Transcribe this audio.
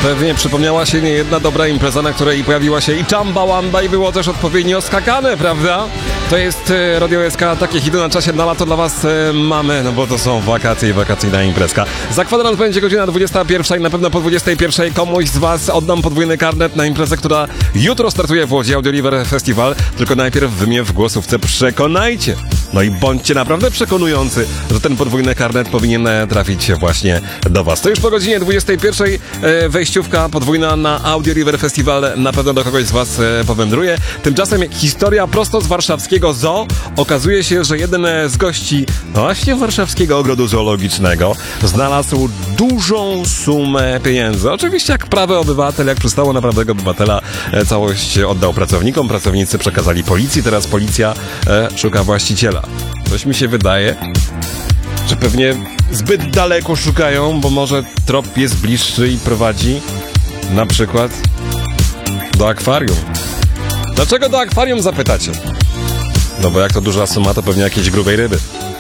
Pewnie przypomniała się niejedna dobra impreza, na której pojawiła się i Chamba Wamba i było też odpowiednio skakane, prawda? To jest Radio SK, takie hity na czasie na lato dla was mamy, no bo to są wakacje i wakacyjna imprezka. Za kwadrans będzie godzina 21 i na pewno po 21 komuś z was oddam podwójny karnet na imprezę, która jutro startuje w Łodzi, Audio River Festival, tylko najpierw wy mnie w głosówce przekonajcie. No i bądźcie naprawdę przekonujący, że ten podwójny karnet powinien trafić właśnie do was. To już po godzinie 21 wejściówka podwójna na Audio River Festival na pewno do kogoś z was powędruje. Tymczasem historia prosto z warszawskiego zoo. Okazuje się, że jeden z gości właśnie warszawskiego ogrodu zoologicznego znalazł dużą sumę pieniędzy. Oczywiście jak prawy obywatel, jak przystało na prawego obywatela, całość oddał pracownikom, pracownicy przekazali policji, teraz policja szuka właściciela. Coś mi się wydaje, że pewnie zbyt daleko szukają, bo może trop jest bliższy i prowadzi na przykład do akwarium. Dlaczego do akwarium, zapytacie? No bo jak to duża suma, to pewnie jakiejś grubej ryby.